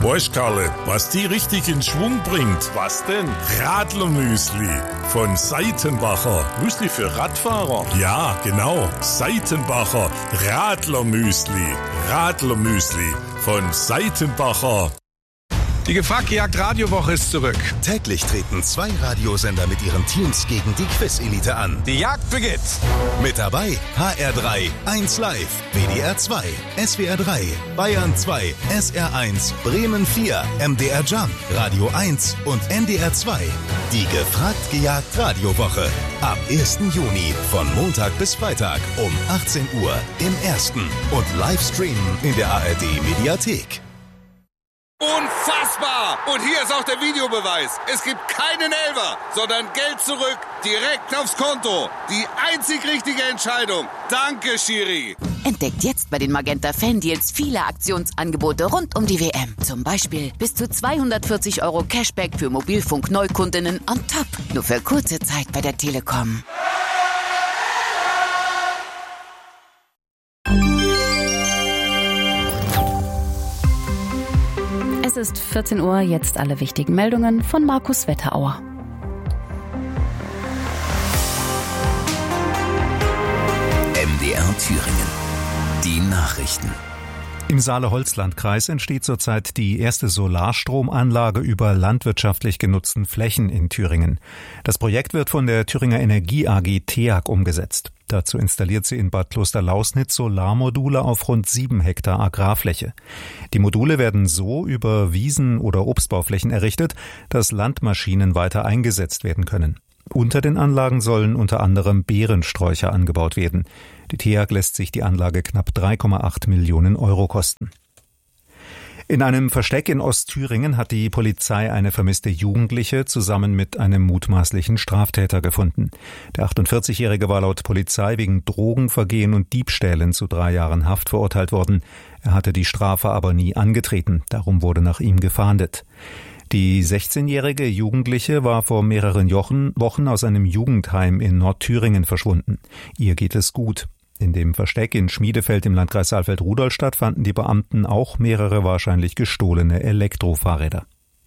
Weißt, Karle, was die richtig in Schwung bringt? Was denn? Radlermüsli von Seitenbacher. Müsli für Radfahrer? Ja, genau. Seitenbacher Radlermüsli. Radlermüsli von Seitenbacher. Die Gefragt-Gejagt-Radiowoche ist zurück. Täglich treten 2 Radiosender mit ihren Teams gegen die Quiz-Elite an. Die Jagd beginnt. Mit dabei HR3, 1 Live, WDR 2, SWR 3, Bayern 2, SR 1, Bremen 4, MDR Jump, Radio 1 und NDR 2. Die Gefragt-Gejagt-Radiowoche. Ab 1. Juni von Montag bis Freitag um 18 Uhr im Ersten und Livestreamen in der ARD-Mediathek. Unfassbar! Und hier ist auch der Videobeweis. Es gibt keinen Elfer, sondern Geld zurück, direkt aufs Konto. Die einzig richtige Entscheidung. Danke, Schiri. Entdeckt jetzt bei den Magenta Fan-Deals viele Aktionsangebote rund um die WM. Zum Beispiel bis zu 240 € Cashback für Mobilfunk-Neukundinnen on top. Nur für kurze Zeit bei der Telekom. Es ist 14 Uhr, jetzt alle wichtigen Meldungen von Markus Wetterauer. MDR Thüringen. Die Nachrichten. Im Saale-Holzland-Kreis entsteht zurzeit die erste Solarstromanlage über landwirtschaftlich genutzten Flächen in Thüringen. Das Projekt wird von der Thüringer Energie AG TEAG umgesetzt. Dazu installiert sie in Bad Klosterlausnitz Solarmodule auf rund 7 Hektar Agrarfläche. Die Module werden so über Wiesen oder Obstbauflächen errichtet, dass Landmaschinen weiter eingesetzt werden können. Unter den Anlagen sollen unter anderem Beerensträucher angebaut werden. Die TEAG lässt sich die Anlage knapp 3,8 Millionen € kosten. In einem Versteck in Ostthüringen hat die Polizei eine vermisste Jugendliche zusammen mit einem mutmaßlichen Straftäter gefunden. Der 48-Jährige war laut Polizei wegen Drogenvergehen und Diebstählen zu 3 Jahren Haft verurteilt worden. Er hatte die Strafe aber nie angetreten. Darum wurde nach ihm gefahndet. Die 16-jährige Jugendliche war vor mehreren Wochen aus einem Jugendheim in Nordthüringen verschwunden. Ihr geht es gut. In dem Versteck in Schmiedefeld im Landkreis Saalfeld-Rudolstadt fanden die Beamten auch mehrere wahrscheinlich gestohlene Elektrofahrräder.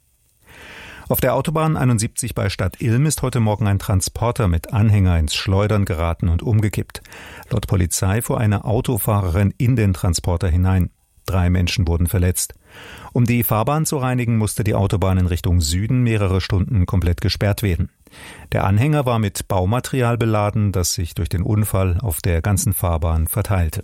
Auf der Autobahn 71 bei Stadtilm ist heute Morgen ein Transporter mit Anhänger ins Schleudern geraten und umgekippt. Laut Polizei fuhr eine Autofahrerin in den Transporter hinein. 3 Menschen wurden verletzt. Um die Fahrbahn zu reinigen, musste die Autobahn in Richtung Süden mehrere Stunden komplett gesperrt werden. Der Anhänger war mit Baumaterial beladen, das sich durch den Unfall auf der ganzen Fahrbahn verteilte.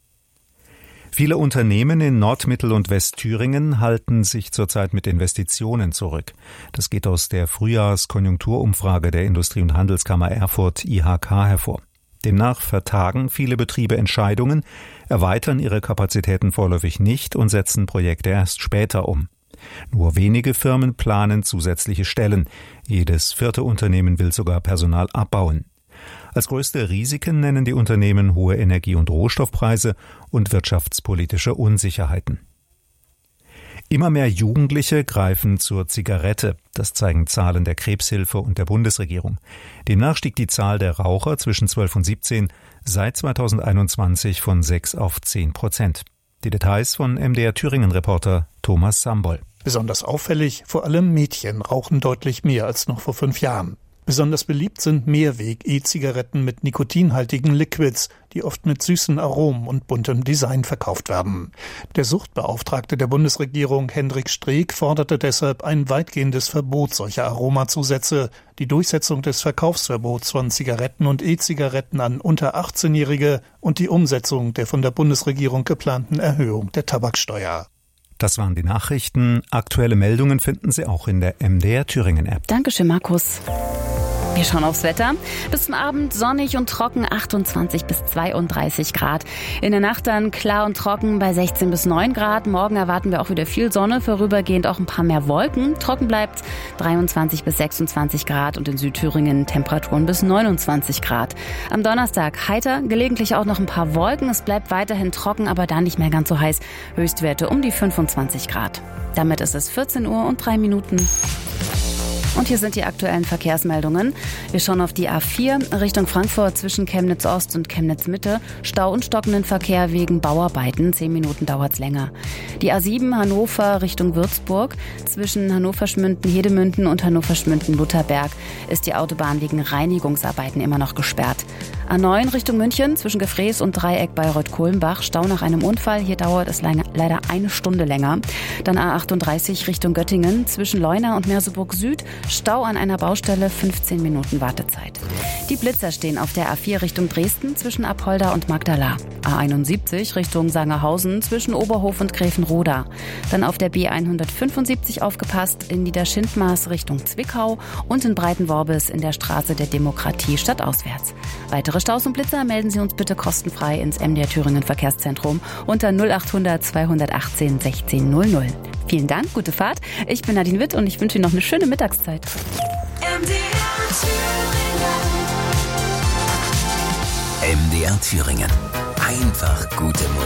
Viele Unternehmen in Nord-, Mittel- und Westthüringen halten sich zurzeit mit Investitionen zurück. Das geht aus der Frühjahrskonjunkturumfrage der Industrie- und Handelskammer Erfurt IHK hervor. Demnach vertagen viele Betriebe Entscheidungen, erweitern ihre Kapazitäten vorläufig nicht und setzen Projekte erst später um. Nur wenige Firmen planen zusätzliche Stellen. Jedes 4. Unternehmen will sogar Personal abbauen. Als größte Risiken nennen die Unternehmen hohe Energie- und Rohstoffpreise und wirtschaftspolitische Unsicherheiten. Immer mehr Jugendliche greifen zur Zigarette. Das zeigen Zahlen der Krebshilfe und der Bundesregierung. Demnach stieg die Zahl der Raucher zwischen 12 und 17 seit 2021 von 6 auf 10%. Die Details von MDR Thüringen-Reporter Thomas Sambol. Besonders auffällig, vor allem Mädchen rauchen deutlich mehr als noch vor 5 Jahren. Besonders beliebt sind Mehrweg-E-Zigaretten mit nikotinhaltigen Liquids, die oft mit süßen Aromen und buntem Design verkauft werden. Der Suchtbeauftragte der Bundesregierung, Hendrik Streeck, forderte deshalb ein weitgehendes Verbot solcher Aromazusätze, die Durchsetzung des Verkaufsverbots von Zigaretten und E-Zigaretten an unter 18-Jährige und die Umsetzung der von der Bundesregierung geplanten Erhöhung der Tabaksteuer. Das waren die Nachrichten. Aktuelle Meldungen finden Sie auch in der MDR Thüringen App. Dankeschön, Markus. Wir schauen aufs Wetter. Bis zum Abend sonnig und trocken, 28 bis 32 Grad. In der Nacht dann klar und trocken bei 16 bis 9 Grad. Morgen erwarten wir auch wieder viel Sonne, vorübergehend auch ein paar mehr Wolken. Trocken bleibt 23 bis 26 Grad und in Südthüringen Temperaturen bis 29 Grad. Am Donnerstag heiter, gelegentlich auch noch ein paar Wolken. Es bleibt weiterhin trocken, aber dann nicht mehr ganz so heiß. Höchstwerte um die 25 Grad. Damit ist es 14 Uhr und 3 Minuten. Und hier sind die aktuellen Verkehrsmeldungen. Wir schauen auf die A4 Richtung Frankfurt zwischen Chemnitz Ost und Chemnitz Mitte. Stau und stockenden Verkehr wegen Bauarbeiten. 10 Minuten dauert's länger. Die A7 Hannover Richtung Würzburg. Zwischen Hannover-Schmünden-Hedemünden und Hannover-Schmünden-Lutherberg ist die Autobahn wegen Reinigungsarbeiten immer noch gesperrt. A9 Richtung München zwischen Gefrees und Dreieck Bayreuth-Kohlenbach. Stau nach einem Unfall. Hier dauert es leider eine Stunde länger. Dann A38 Richtung Göttingen zwischen Leuna und Merseburg Süd. Stau an einer Baustelle, 15 Minuten Wartezeit. Die Blitzer stehen auf der A4 Richtung Dresden zwischen Apolda und Magdala. A71 Richtung Sangerhausen zwischen Oberhof und Gräfenroda. Dann auf der B175 aufgepasst in Niederschindmaß Richtung Zwickau und in Breitenworbis in der Straße der Demokratie stadtauswärts. Weitere Staus und Blitzer melden Sie uns bitte kostenfrei ins MDR Thüringen Verkehrszentrum unter 0800 218 1600. Vielen Dank, gute Fahrt. Ich bin Nadine Witt und ich wünsche Ihnen noch eine schöne Mittagszeit. MDR Thüringen. Einfach gute Musik.